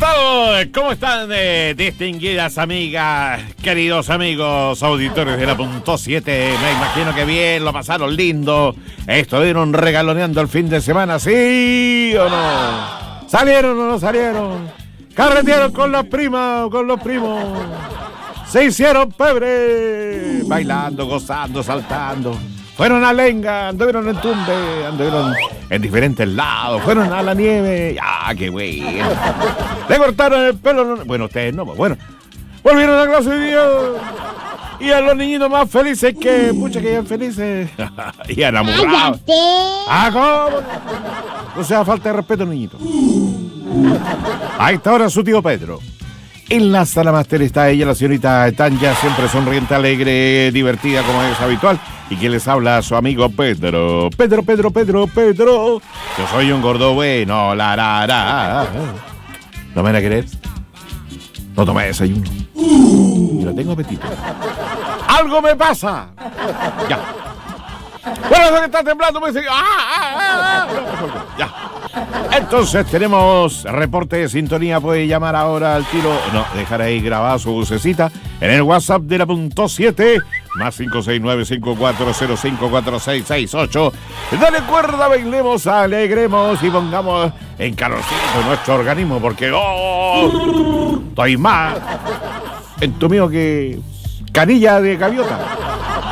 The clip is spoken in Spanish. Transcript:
tal? ¿Cómo están, distinguidas amigas, queridos amigos, auditores de la Punto 7? Me imagino que bien, lo pasaron lindo. ¿Estuvieron regaloneando el fin de semana, sí o no? ¿Salieron o no salieron? ¿Carretearon con las primas o con los primos? ¿Se hicieron pebre? Bailando, gozando, saltando. Fueron a Lenga, anduvieron en Tumbe, anduvieron en diferentes lados, fueron a la nieve. ¡Ah, qué bueno! Le cortaron el pelo. Bueno, ustedes no, bueno. Volvieron a clase de Dios. Y a los niñitos más felices que, pucha, que eran felices. Y enamorados. ¡Ah, cómo! No sea falta de respeto, niñitos. A esta hora su tío Pedro. En la sala máster está ella, la señorita Tanya, siempre sonriente, alegre, divertida como es habitual. Y que les habla su amigo Pedro. Pedro. Yo soy un gordo bueno, ¿No me van a querer? No tomé desayuno. Y no tengo apetito. ¡Algo me pasa! Ya. Bueno, eso que está temblando, me dice... Ya. Entonces tenemos reporte de sintonía. Puede llamar ahora al tiro. No, dejar ahí grabada su vocecita en el WhatsApp de la Punto 7 más 569-5405-4668. Dale cuerda, bailemos, alegremos y pongamos en calorcito nuestro organismo, porque estoy más entumido que canilla de gaviota.